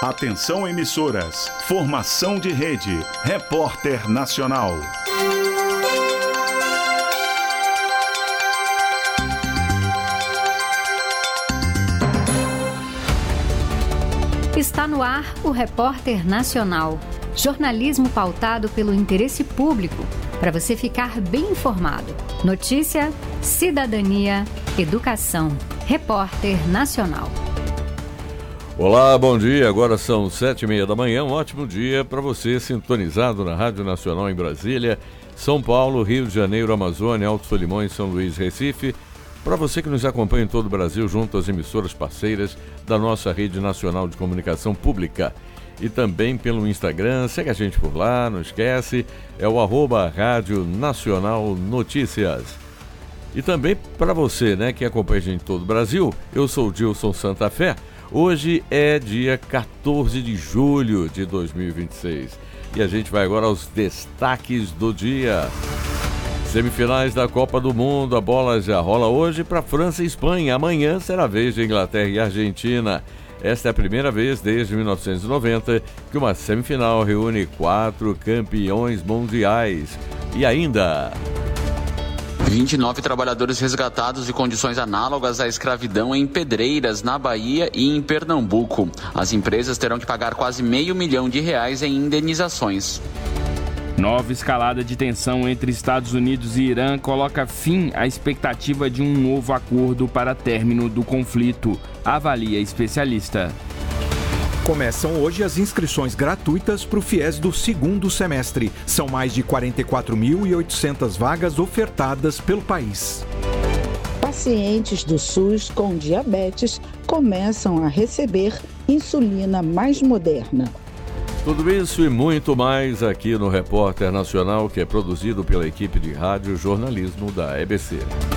Atenção emissoras, formação de rede, Repórter Nacional. Está no ar o Repórter Nacional, jornalismo pautado pelo interesse público, para você ficar bem informado. Notícia, cidadania, educação. Repórter Nacional. Olá, bom dia. Agora são 7h30 da manhã. Um ótimo dia para você sintonizado na Rádio Nacional em Brasília, São Paulo, Rio de Janeiro, Amazônia, Alto Solimões, São Luís, Recife. Para você que nos acompanha em todo o Brasil, junto às emissoras parceiras da nossa rede nacional de comunicação pública. E também pelo Instagram, segue a gente por lá, não esquece, é o @Rádio Nacional Notícias. E também para você, que acompanha a gente em todo o Brasil, eu sou o Dilson Santa Fé. Hoje é dia 14 de julho de 2026 e a gente vai agora aos destaques do dia. Semifinais da Copa do Mundo, a bola já rola hoje para França e Espanha. Amanhã será a vez de Inglaterra e Argentina. Esta é a primeira vez desde 1990 que uma semifinal reúne 4 campeões mundiais. E ainda... 29 trabalhadores resgatados de condições análogas à escravidão em Pedreiras, na Bahia e em Pernambuco. As empresas terão que pagar quase R$500 milhão em indenizações. Nova escalada de tensão entre Estados Unidos e Irã coloca fim à expectativa de um novo acordo para término do conflito, avalia especialista. Começam hoje as inscrições gratuitas para o FIES do segundo semestre. São mais de 44.800 vagas ofertadas pelo país. Pacientes do SUS com diabetes começam a receber insulina mais moderna. Tudo isso e muito mais aqui no Repórter Nacional, que é produzido pela equipe de rádio jornalismo da EBC.